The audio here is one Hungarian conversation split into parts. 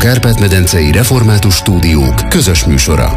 Kárpát-medencei Református Stúdiók közös műsora.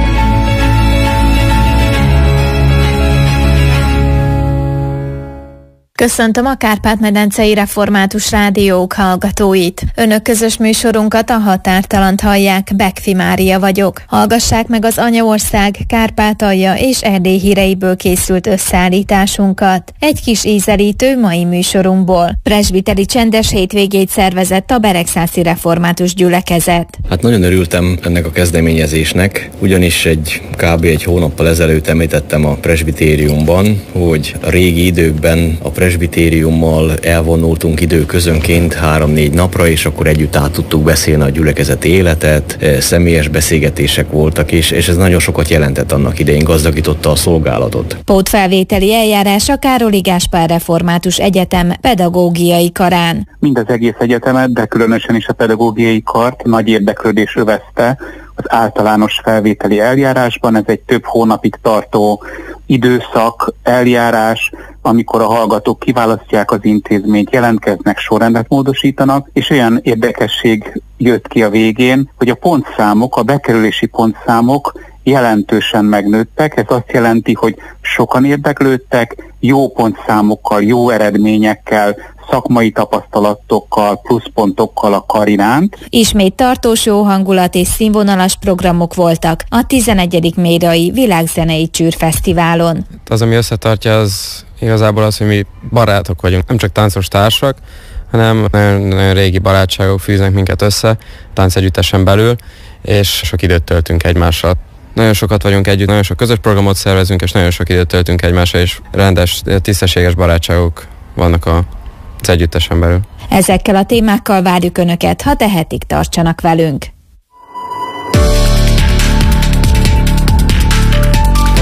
Köszöntöm a Kárpát-medencei Református Rádiók hallgatóit. Önök közös műsorunkat, a Határtalant hallják, Bekfi Mária vagyok. Hallgassák meg az Anyaország, Kárpátalja és Erdély híreiből készült összeállításunkat. Egy kis ízelítő mai műsorunkból. Presbiteri csendes hétvégét szervezett a Beregszászi Református Gyülekezet. Hát nagyon örültem ennek a kezdeményezésnek, ugyanis kb. egy hónappal ezelőtt említettem a presbitériumban, hogy a régi időkben a presbitériummal elvonultunk időközönként 3-4 napra, és akkor együtt át tudtuk beszélni a gyülekezeti életet, személyes beszélgetések voltak, és ez nagyon sokat jelentett annak idején, gazdagította a szolgálatot. Pótfelvételi eljárás a Károli Gáspár Református Egyetem pedagógiai karán. Mind az egész egyetemet, de különösen is a pedagógiai kart nagy érdeklődés övezte az általános felvételi eljárásban. Ez egy több hónapig tartó időszak, eljárás, amikor a hallgatók kiválasztják az intézményt, jelentkeznek, sorrendet módosítanak, és olyan érdekesség jött ki a végén, hogy a pontszámok, a bekerülési pontszámok jelentősen megnőttek. Ez azt jelenti, hogy sokan érdeklődtek, jó pontszámokkal, jó eredményekkel, szakmai tapasztalatokkal, pluszpontokkal a kar iránt. Ismét tartós jó hangulat és színvonalas programok voltak a 11. Mérai Világzenei Csűrfesztiválon. Az, ami összetartja, az igazából az, hogy mi barátok vagyunk. Nem csak táncos társak, hanem nagyon régi barátságok fűznek minket össze, táncegyüttesen belül, és sok időt töltünk egymással. Nagyon sokat vagyunk együtt, nagyon sok közös programot szervezünk, és nagyon sok időt töltünk egymással, és rendes, tisztességes barátságok vannak az együttesen belül. Ezekkel a témákkal várjuk Önöket, ha tehetik, tartsanak velünk.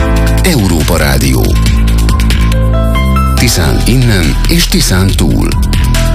Európa Rádió. Tiszán innen és Tiszán túl.